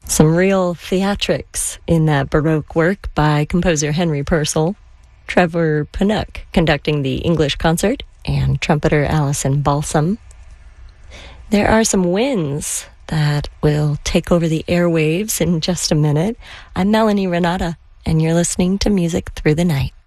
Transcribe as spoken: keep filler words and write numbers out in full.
Some real theatrics in that Baroque work by composer Henry Purcell, Trevor Panook conducting the English concert, and trumpeter Alison Balsam. There are some winds that will take over the airwaves in just a minute. I'm Melanie Renata, and you're listening to Music Through the Night.